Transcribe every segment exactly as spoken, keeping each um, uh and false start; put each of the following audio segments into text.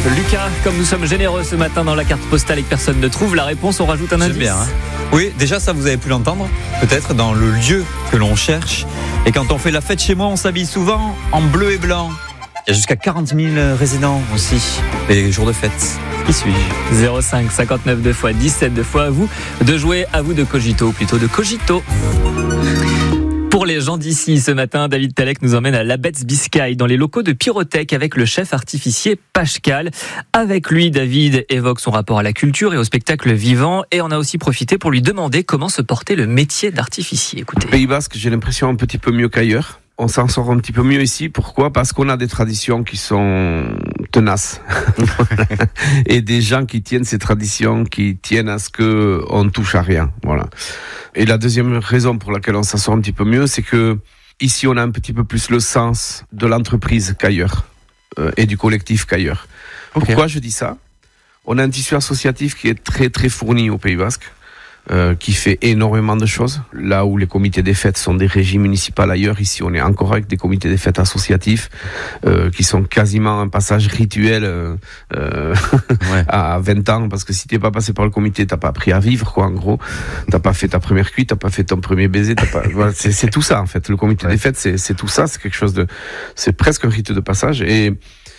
Lucas, comme nous sommes généreux ce matin dans la carte postale et que personne ne trouve la réponse, on rajoute un indice. Bien, hein. Oui, déjà ça vous avez pu l'entendre, peut-être dans le lieu que l'on cherche. Et quand on fait la fête chez moi, on s'habille souvent en bleu et blanc. Il y a jusqu'à quarante mille résidents aussi, les jours de fête. Qui suis-je ? zéro cinq cinquante-neuf deux fois dix-sept deux fois à vous de jouer, à vous de cogito, ou plutôt de cogito. Pour les gens d'ici, ce matin, David Talek nous emmène à Labetz Biscay, dans les locaux de Pyrotech, avec le chef artificier Pascal. Avec lui, David évoque son rapport à la culture et au spectacle vivant, et on a aussi profité pour lui demander comment se portait le métier d'artificier. Écoutez. Pays Basque, j'ai l'impression un petit peu mieux qu'ailleurs. On s'en sort un petit peu mieux ici. Pourquoi ? Parce qu'on a des traditions qui sont tenaces. Et des gens qui tiennent ces traditions, qui tiennent à ce qu'on touche à rien. Voilà. Et la deuxième raison pour laquelle on s'en sort un petit peu mieux, c'est que ici, on a un petit peu plus le sens de l'entreprise qu'ailleurs. Euh, et du collectif qu'ailleurs. Okay. Pourquoi je dis ça ? On a un tissu associatif qui est très très fourni au Pays Basque. Euh, qui fait énormément de choses. Là où les comités des fêtes sont des régies municipales ailleurs, ici on est encore avec des comités des fêtes associatifs euh, qui sont quasiment un passage rituel euh, euh, ouais. à vingt ans, parce que si t'es pas passé par le comité, t'as pas appris à vivre, quoi, en gros. T'as pas fait ta première cuite, t'as pas fait ton premier baiser, t'as pas... voilà, c'est, c'est tout ça en fait. Le comité ouais. des fêtes, c'est, c'est tout ça, c'est quelque chose de... C'est presque un rite de passage. Et,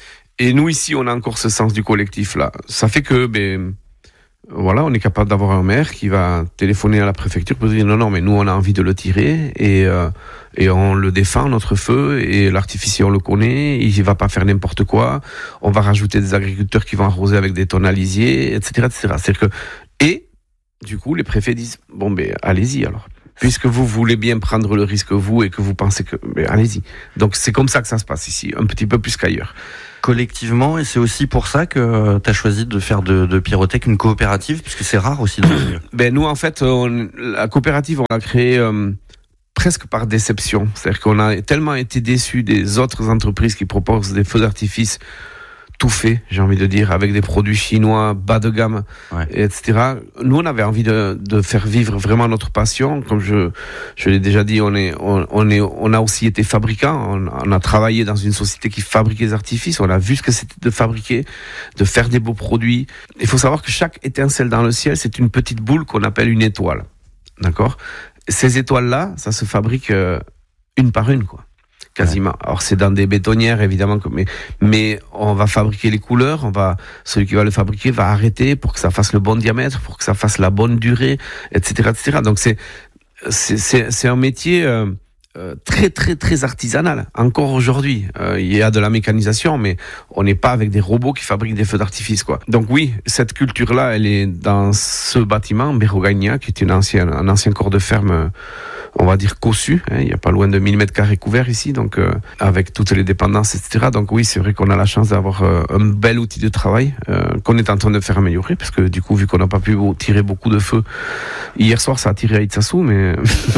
et nous ici, on a encore ce sens du collectif là. Ça fait que... Ben, voilà, on est capable d'avoir un maire qui va téléphoner à la préfecture pour dire non, non, mais nous on a envie de le tirer et euh, et on le défend, notre feu, et l'artificier on le connaît, il va pas faire n'importe quoi. On va rajouter des agriculteurs qui vont arroser avec des tonnes à lisier, et cetera, et cetera. C'est-à-dire que et du coup les préfets disent bon ben allez-y alors. Puisque vous voulez bien prendre le risque vous et que vous pensez que ben allez-y. Donc c'est comme ça que ça se passe ici, un petit peu plus qu'ailleurs. Collectivement, et c'est aussi pour ça que tu as choisi de faire de, de Pyrotech une coopérative, puisque c'est rare aussi dans le milieu. Ben nous, en fait, on, la coopérative, on l'a créée euh, presque par déception. C'est-à-dire qu'on a tellement été déçus des autres entreprises qui proposent des feux d'artifice tout fait, j'ai envie de dire, avec des produits chinois bas de gamme, ouais. et cetera. Nous, on avait envie de, de faire vivre vraiment notre passion. Comme je, je l'ai déjà dit, on est, on, on est, on a aussi été fabricants. On, on a travaillé dans une société qui fabriquait des artifices. On a vu ce que c'était de fabriquer, de faire des beaux produits. Il faut savoir que chaque étincelle dans le ciel, c'est une petite boule qu'on appelle une étoile. D'accord ? Ces étoiles-là, ça se fabrique euh, une par une, quoi. Quasiment. Alors c'est dans des bétonnières évidemment, mais mais on va fabriquer les couleurs. On va celui qui va le fabriquer va arrêter pour que ça fasse le bon diamètre, pour que ça fasse la bonne durée, et cetera, et cetera. Donc c'est c'est c'est, c'est un métier euh, euh, très très très artisanal. Encore aujourd'hui, euh, il y a de la mécanisation, mais on n'est pas avec des robots qui fabriquent des feux d'artifice, quoi. Donc oui, cette culture-là, elle est dans ce bâtiment Berogagna, qui est une ancienne un ancien corps de ferme. On va dire cossu, hein, il n'y a pas loin de mille mètres carrés couverts ici, donc euh, avec toutes les dépendances, et cetera. Donc oui, c'est vrai qu'on a la chance d'avoir euh, un bel outil de travail euh, qu'on est en train de faire améliorer, parce que du coup, vu qu'on n'a pas pu tirer beaucoup de feu, hier soir ça a tiré à Itsasu, mais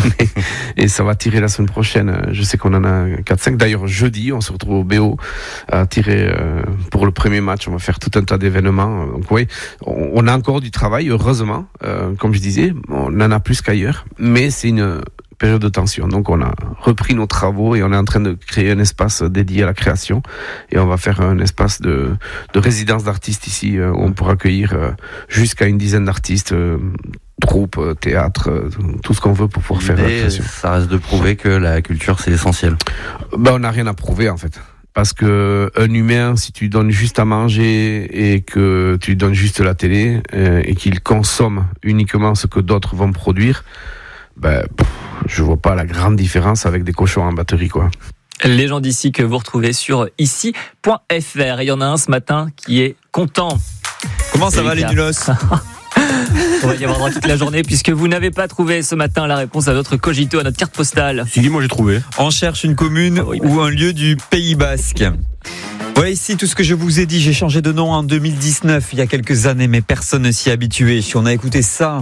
et ça va tirer la semaine prochaine. Je sais qu'on en a quatre cinq. D'ailleurs, jeudi, on se retrouve au B O à tirer euh, pour le premier match. On va faire tout un tas d'événements. Donc oui, on, on a encore du travail, heureusement. Euh, comme je disais, on en a plus qu'ailleurs, mais c'est une période de tension. Donc on a repris nos travaux et on est en train de créer un espace dédié à la création, et on va faire un espace de, de résidence d'artistes ici où on pourra accueillir jusqu'à une dizaine d'artistes, troupes, théâtre, tout ce qu'on veut pour pouvoir faire la création. Ça reste de prouver que la culture c'est essentiel. Ben, on n'a rien à prouver en fait. Parce que un humain, si tu lui donnes juste à manger et que tu lui donnes juste la télé euh, et qu'il consomme uniquement ce que d'autres vont produire, ben, pff, je vois pas la grande différence avec des cochons en batterie, quoi. Les gens d'ici que vous retrouvez sur ici point f r. Il y en a un ce matin qui est content. Comment ça va les nulos? On va y avoir droit toute la journée puisque vous n'avez pas trouvé ce matin la réponse à notre cogito, à notre carte postale. Si, moi j'ai trouvé. On cherche une commune oh oui, ou un lieu du Pays Basque. Voilà ici tout ce que je vous ai dit. J'ai changé de nom en deux mille dix-neuf, il y a quelques années, mais personne ne s'y est habitué. On a écouté ça.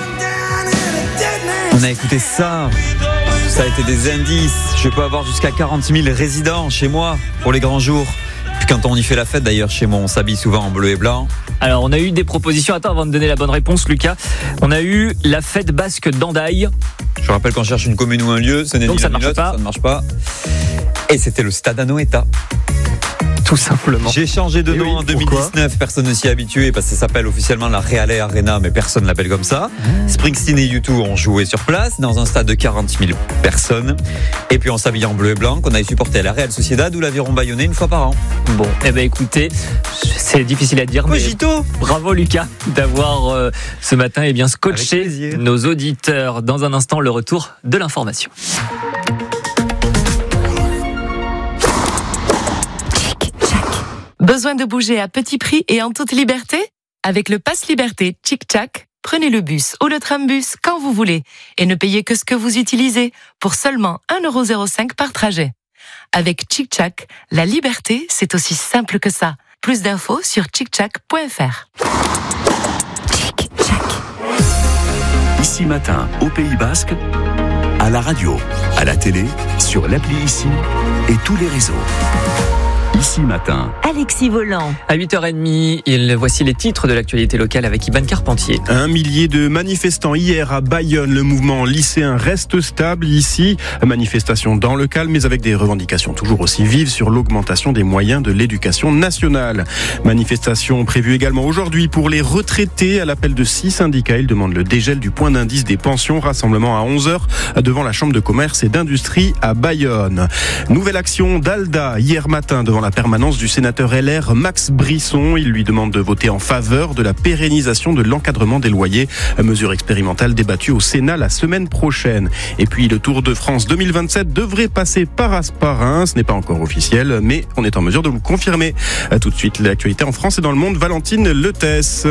On a écouté ça. Ça a été des indices. Je peux avoir jusqu'à quarante mille résidents chez moi pour les grands jours. Puis quand on y fait la fête, d'ailleurs, chez moi, on s'habille souvent en bleu et blanc. Alors, on a eu des propositions. Attends, avant de donner la bonne réponse, Lucas. On a eu la fête basque d'Andaï. Je rappelle qu'on cherche une commune ou un lieu. Ce n'est Donc ni ça l'un ne ni marche l'autre, pas. ça ne marche pas. Et c'était le Stade Anoeta. Tout simplement. J'ai changé de Et nom oui, en deux mille dix-neuf, personne ne s'y est habitué parce que ça s'appelle officiellement la Reale Arena, mais personne ne l'appelle comme ça. Mmh. Springsteen et U deux ont joué sur place dans un stade de quarante mille personnes. Et puis on s'habille en bleu et blanc, qu'on avait supporté à la Real Sociedad où l'Aviron bâillonnais une fois par an. Bon, eh ben écoutez, c'est difficile à dire, Cogito. mais bravo Lucas d'avoir euh, ce matin eh bien scotché nos auditeurs. Dans un instant, le retour de l'information. Besoin de bouger à petit prix et en toute liberté ? Avec le Pass Liberté Chic-Chac, prenez le bus ou le trambus quand vous voulez et ne payez que ce que vous utilisez pour seulement un euro zéro cinq par trajet. Avec Chic-Chac, la liberté, c'est aussi simple que ça. Plus d'infos sur chic chac point f r. Ici Matin, au Pays Basque, à la radio, à la télé, sur l'appli Ici et tous les réseaux. Ici Matin. Alexis Volant. À huit heures trente, il, voici les titres de l'actualité locale avec Iban Carpentier. Un millier de manifestants hier à Bayonne. Le mouvement lycéen reste stable ici. Manifestation dans le calme, mais avec des revendications toujours aussi vives sur l'augmentation des moyens de l'éducation nationale. Manifestation prévue également aujourd'hui pour les retraités. À l'appel de six syndicats, ils demandent le dégel du point d'indice des pensions. Rassemblement à onze heures devant la Chambre de commerce et d'industrie à Bayonne. Nouvelle action d'Alda hier matin devant la permanence du sénateur L R Max Brisson. Il lui demande de voter en faveur de la pérennisation de l'encadrement des loyers, mesure expérimentale débattue au Sénat la semaine prochaine. Et puis le Tour de France deux mille vingt-sept devrait passer par Asparin. Ce n'est pas encore officiel, mais on est en mesure de vous confirmer. Tout de suite, l'actualité en France et dans le monde, Valentine Letès.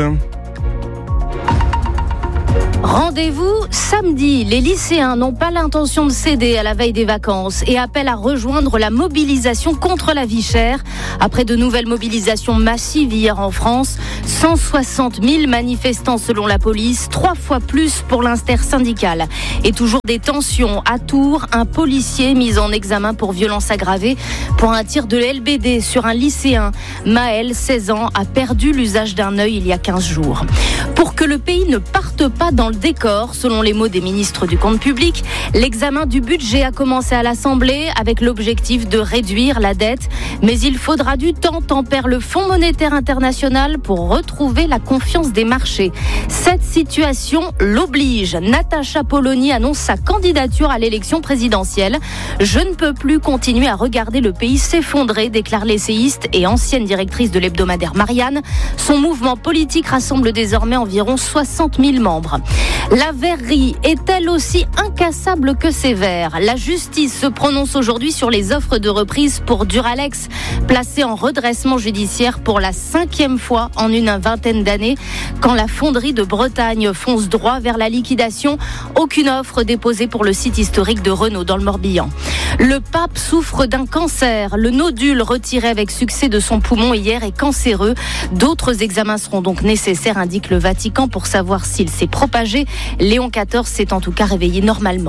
Rendez-vous samedi. Les lycéens n'ont pas l'intention de céder à la veille des vacances et appellent à rejoindre la mobilisation contre la vie chère. Après de nouvelles mobilisations massives hier en France, cent soixante mille manifestants selon la police, trois fois plus pour l'intersyndicale. Et toujours des tensions. À Tours, un policier mis en examen pour violence aggravée pour un tir de L B D sur un lycéen. Maël, seize ans, a perdu l'usage d'un œil il y a quinze jours. Pour que le pays ne parte pas dans le décor, selon les mots des ministres du compte public, l'examen du budget a commencé à l'Assemblée avec l'objectif de réduire la dette. Mais il faudra du temps, tempère le Fonds monétaire international pour retrouver la confiance des marchés. Cette situation l'oblige. Natacha Polony annonce sa candidature à l'élection présidentielle. Je ne peux plus continuer à regarder le pays s'effondrer, déclare l'essayiste et ancienne directrice de l'hebdomadaire Marianne. Son mouvement politique rassemble désormais environ soixante mille membres. La verrerie est-elle aussi incassable que sévère ? La justice se prononce aujourd'hui sur les offres de reprise pour Duralex, placé en redressement judiciaire pour la cinquième fois en une vingtaine d'années. Quand la fonderie de Bretagne fonce droit vers la liquidation, aucune offre déposée pour le site historique de Renault dans le Morbihan. Le pape souffre d'un cancer. Le nodule retiré avec succès de son poumon hier est cancéreux. D'autres examens seront donc nécessaires, indique le Vatican, pour savoir s'il s'est propagé. Léon quatorze s'est en tout cas réveillé normalement.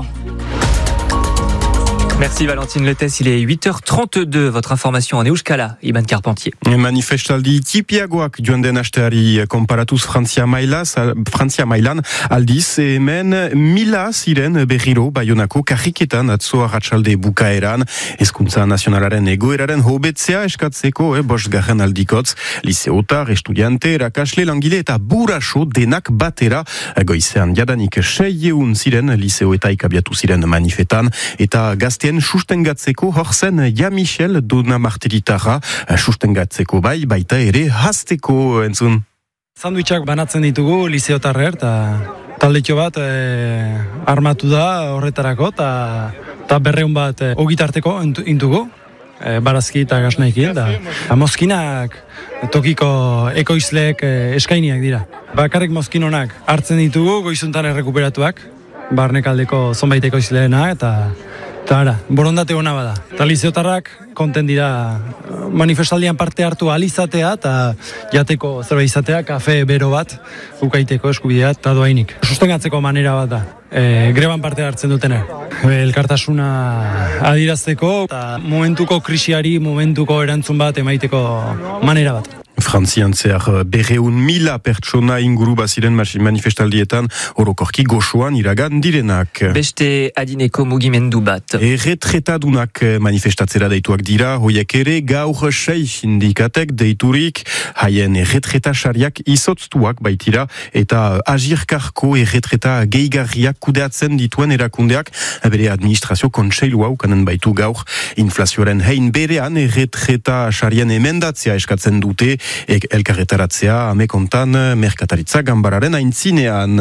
Merci Valentine Letès, il est huit heures trente-deux. Votre information en Euskala, Iban Carpentier. Manifestaldi tipiagoak joan den asteari konparatuz Frantzia Mailas, Frantzia Mailan aldiz hemen mila ziren berriro Baionako karriketan atzo arratsalde bukaeran hezkuntza nazionalaren egoeraren hobetzea eskatzeko eh, bosgarren aldikotz liseotar, estudiante, erakasle, langile eta buraso denak batera goizean jadanik seieun ziren liseoetaik abiatu ziren manifetan eta gazte sustengatzeko horzen ja Michel Dona Martiritarra sustengatzeko bai baita ere hasteko entzun. Sandwichak banatzen ditugu liseotarrer eta taldetxo bat e, armatu da horretarako eta ta berreun bat e, ogitarteko intugu e, barazki eta gasnaikin da mozkinak tokiko ekoizleek e, eskainiak dira. Bakarrik mozkin honak hartzen ditugu goizuntan errekuperatuak barnekaldeko zonbait ekoizleena eta Eta ara, borondate hona bada. Eta liseotarrak konten dira manifestaldian parte hartu alizatea eta jateko zerbait izatea, kafe bero bat, ukaiteko eskubidea eta doainik. Sustengatzeko manera bat da, e, greban parte hartzen dutena. Elkartasuna adirazteko eta momentuko krisiari, momentuko erantzun bat emaiteko manera bat. Frantzian zehar berreun mila pertsona inguru baziren manifestaldietan orokorki goxoan iragan direnak. Beste adineko mugimendu bat. Erretretadunak manifestatzera deituak dira, hoiek ere gaur sei sindikatek deiturik, haien erretreta sariak izotztuak baitira, eta agirkarko erretreta gehigarriak kudeatzen dituen erakundeak, bere administrazio kontseilua ukanen baitu gaur, inflazioaren hein berean erretreta sarien emendatzea eskatzen dute, elkarretaratzea amekontan merkataritza gambararen aintzinean.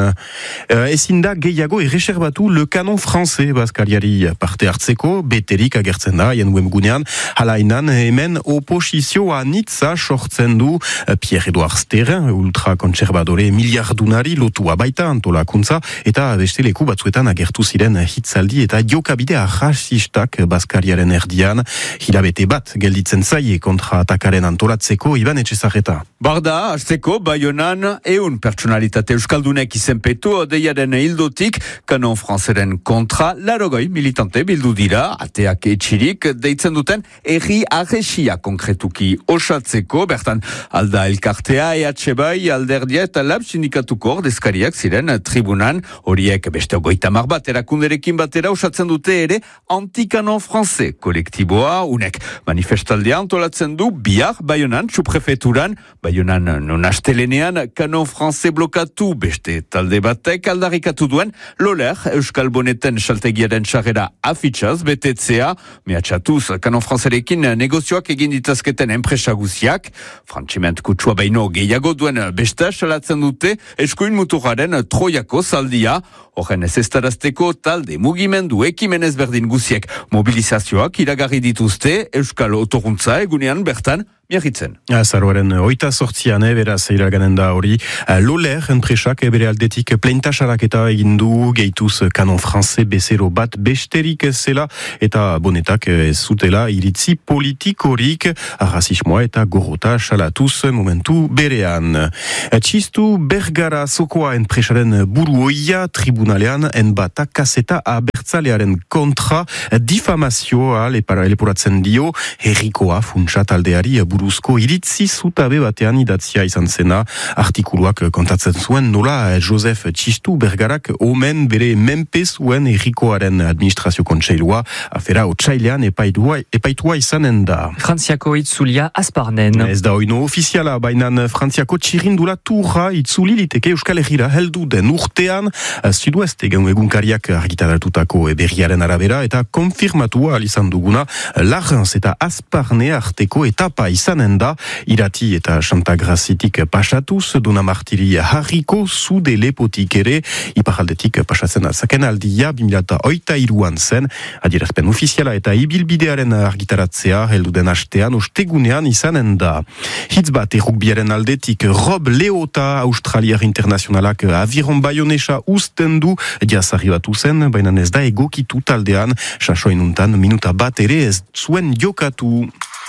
Ezin da gehiago erreserbatu Le Canon Français Baskariari parte hartzeko, beterik agertzen da, haien webgunean, halainan hemen oposizioa nitza sortzen du Pierre-Edouard Sterren, ultrakonservadore miliardunari lotua baita antolakuntza, eta beste leku batzuetan agertu ziren hitzaldi eta jokabide arrasistak Baskariaren erdian, hilabete bat gelditzen zaie kontra atakaren antolatzeko Iban Etxezarreta. Barda, hasteko, Baionan, eun pertsonalitate euskaldunek izenpetu odeiaren hildotik, Canon Franceren kontra, larogoi militante bildu dira, ateak etxirik, deitzen duten, erri arresia konkretuki osatzeko, bertan, alda elkartea, E H bai, alderdia eta lab sindikatuko ordezkariak ziren tribunan, horiek beste ogoita mar bat erakunderekin batera osatzen dute ere, anti-Canon Francais kolektiboa, unek manifestaldea antolatzen du, bihar, Baionan, suprefeturan, Baionan non astelenean Canon Francais blokatu beste talde batek aldarrikatu duen loler Euskal Boneten saltegiaren sarrera afitxaz betetzea, mehatxatuz Canon Francerekin negozioak egin ditazketen enpresa guziak, frantximent kutsua baino gehiago duen besta salatzen dute eskuin muturraren troiako zaldia, horren ez estarazteko talde mugimendu ekimen ezberdin guziek mobilizazioak iragarri dituzte Euskal Otoruntza egunean bertan miagitzen. Azaroaren oita sortzian, beraz iraganen da hori, Loler enpresak bere aldetik pleintasarak eta egindu gehituz Canon Francais bezero bat besterik zela eta bonetak ez zutela iritzi politikorik, rasismoa eta gorrota salatuz momentu berean. Txistu Bergara Zokoa enpresaren buruoia tribunalean enbata kaseta abertzalearen kontra difamazioa leporatzen dio herrikoa funtsa taldeari buruzko iritzi zutabe batean idatzia izan zena, artikuluak kontatzen zuen nola Josef Txistu Bergarak omen bere menpe zuen herrikoaren administrazio kontseilua, afera otsailean epaitua, epaitua izanen da. Frantziako itzulia Azparnen. Ez da oino ofiziala, bainan Frantziako txirindula turra itzuli liteke Euskal Herrira heldu den urtean, Sudoeste egunkariak argitaratutako berriaren arabera eta konfirmatua alizan duguna Larrens eta Azparne arteko etapa izanen da, irati eta Chantagrazitik pasatuz, Dona Martiri harriko zude lepotik ere, iparaldetik pasatzen alzaken aldia, bimilata oita iruan zen, adierazpen ofiziala eta ibilbidearen argitaratzea, helduden hastean, ostegunean izanen da. Hitz bat errukbiaren aldetik, Rob Leota, australiar internazionalak aviron baionesa usten du, jazarri batu zen, baina ez da egokitu taldean, sasoinuntan minuta bat ere ez zuen jokatu.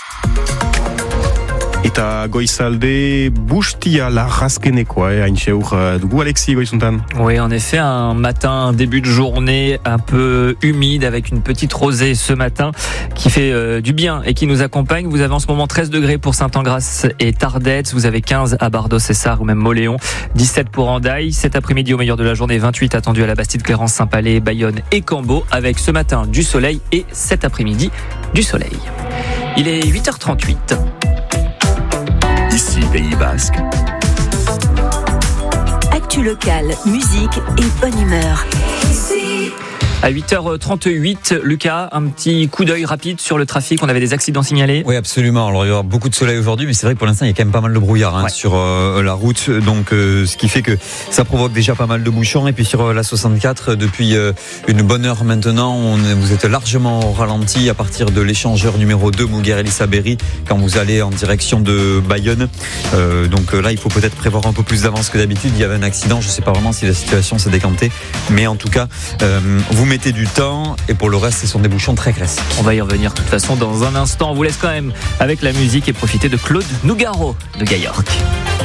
Eta goizalde bustia larrazkenekoa, eh, haintxe ur dugu Alexis goizuntan. Oui, en effet, un matin, début de journée un peu humide avec une petite rosée ce matin qui fait euh, du bien et qui nous accompagne. Vous avez en ce moment treize degrés pour Saint-Angras et Tardette, vous avez quinze à Bardos-Essart ou même Moléon, dix-sept pour Andaille. Cet après-midi, au meilleur de la journée, vingt-huit attendu à la Bastide, Clérance, Saint-Palais, Bayonne et Cambo, avec ce matin du soleil et cet après-midi du soleil. Il est huit heures trente-huit. Ici, Pays Basque. Actu locale, musique et bonne humeur. À huit heures trente-huit, Lucas, un petit coup d'œil rapide sur le trafic. On avait des accidents signalés. Oui, absolument. Alors, il y aura beaucoup de soleil aujourd'hui, mais c'est vrai que pour l'instant, il y a quand même pas mal de brouillard hein, ouais. sur euh, la route. Donc, euh, ce qui fait que ça provoque déjà pas mal de bouchons. Et puis, sur euh, la soixante-quatre, depuis euh, une bonne heure maintenant, on, vous êtes largement au ralenti à partir de l'échangeur numéro deux, Mouguer-Elissa-Berry, quand vous allez en direction de Bayonne. Euh, donc euh, là, il faut peut-être prévoir un peu plus d'avance que d'habitude. Il y avait un accident. Je ne sais pas vraiment si la situation s'est décantée. Mais en tout cas, euh, vous mettez du temps et pour le reste, ce sont des bouchons très classiques. On va y revenir de toute façon dans un instant. On vous laisse quand même avec la musique et profiter de Claude Nougaro de Gayork.